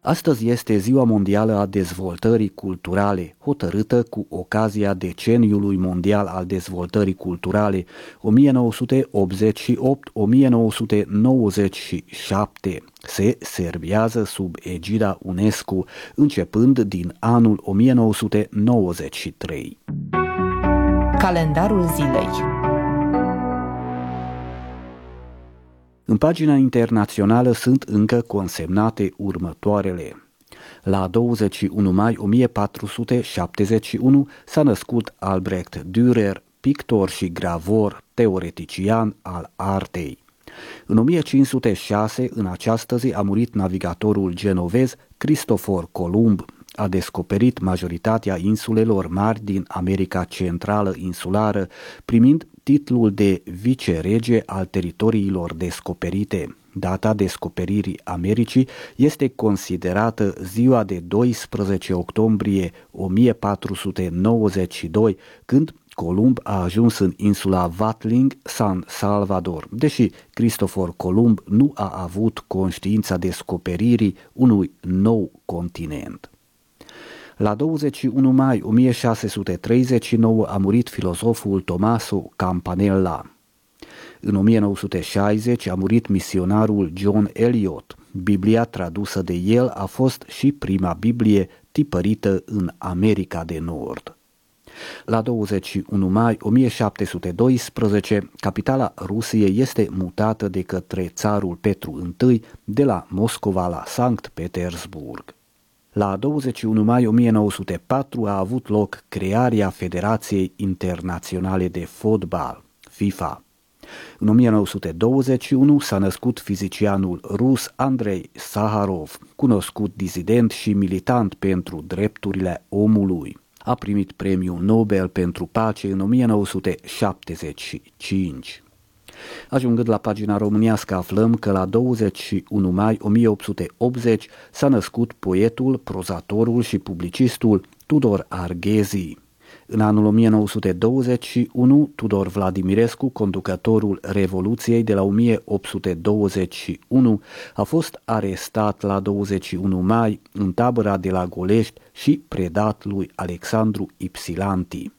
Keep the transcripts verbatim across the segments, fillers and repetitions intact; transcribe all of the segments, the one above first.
Astăzi este Ziua Mondială a Dezvoltării Culturale, hotărâtă cu ocazia Deceniului Mondial al Dezvoltării Culturale o mie nouă sute optzeci și opt - o mie nouă sute nouăzeci și șapte. Se servează sub egida UNESCO, începând din anul o mie nouă sute nouăzeci și trei. Calendarul zilei. În pagina internațională sunt încă consemnate următoarele. La douăzeci și unu mai o mie patru sute șaptezeci și unu s-a născut Albrecht Dürer, pictor și gravor, teoretician al artei. În o mie cinci sute șase, în această zi, a murit navigatorul genovez Cristofor Columb. A descoperit majoritatea insulelor mari din America Centrală insulară, primind titlul de vicerege al teritoriilor descoperite. Data descoperirii Americii este considerată ziua de doisprezece octombrie o mie patru sute nouăzeci și doi, când Columb a ajuns în insula Watling, San Salvador, deși Cristofor Columb nu a avut conștiința descoperirii unui nou continent. La douăzeci și unu mai o mie șase sute treizeci și nouă a murit filozoful Tommaso Campanella. În o mie nouă sute șaizeci a murit misionarul John Eliot. Biblia tradusă de el a fost și prima Biblie tipărită în America de Nord. La douăzeci și unu mai o mie șapte sute doisprezece, capitala Rusiei este mutată de către țarul Petru I de la Moscova la Sankt Petersburg. La douăzeci și unu mai o mie nouă sute patru a avut loc crearea Federației Internaționale de Fotbal, FIFA. În o mie nouă sute douăzeci și unu s-a născut fizicianul rus Andrei Saharov, cunoscut dizident și militant pentru drepturile omului. A primit premiul Nobel pentru pace în o mie nouă sute șaptezeci și cinci. Ajungând la pagina românească, aflăm că la douăzeci și unu mai o mie opt sute optzeci s-a născut poetul, prozatorul și publicistul Tudor Arghezi. În anul o mie nouă sute douăzeci și unu, Tudor Vladimirescu, conducătorul Revoluției de la o mie opt sute douăzeci și unu, a fost arestat la douăzeci și unu mai în tabăra de la Golești și predat lui Alexandru Ypsilanti.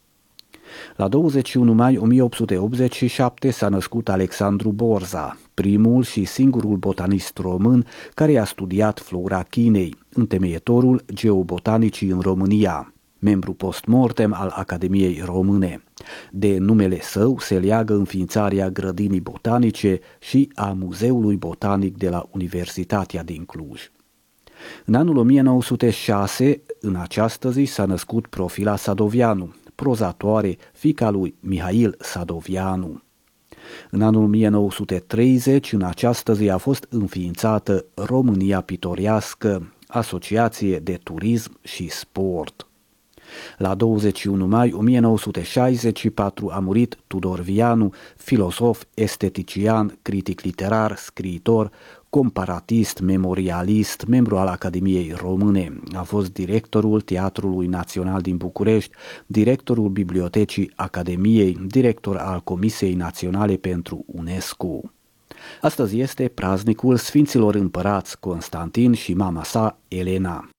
La douăzeci și unu mai o mie opt sute optzeci și șapte s-a născut Alexandru Borza, primul și singurul botanist român care a studiat flora Chinei, întemeietorul geobotanicii în România, membru post-mortem al Academiei Române. De numele său se leagă înființarea grădinii botanice și a Muzeului Botanic de la Universitatea din Cluj. În anul o mie nouă sute șase, în această zi, s-a născut Profila Sadoveanu, prozatoare, fiica lui Mihail Sadoveanu. În anul o mie nouă sute treizeci, în această zi, a fost înființată România Pitoriască, asociație de turism și sport. La douăzeci și unu mai o mie nouă sute șaizeci și patru a murit Tudor Vianu, filosof, estetician, critic literar, scriitor, comparatist, memorialist, membru al Academiei Române. A fost directorul Teatrului Național din București, directorul Bibliotecii Academiei, director al Comisiei Naționale pentru UNESCO. Astăzi este praznicul Sfinților Împărați Constantin și mama sa, Elena.